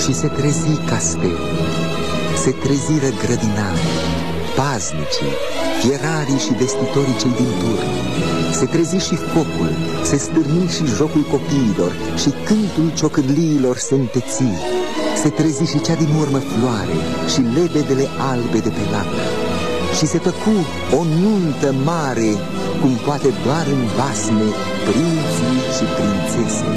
Și se trezi castelul, se treziră grădinarii, paznicii, fierarii și vestitorii cei din turn. Se trezi și focul, se stârni și jocul copiilor și cântul ciocârliilor se înteți. Se trezi și cea din urmă floare și lebedele albe de pe lacă. Și se făcu o nuntă mare, cum poate doar în basme prinții și prințese.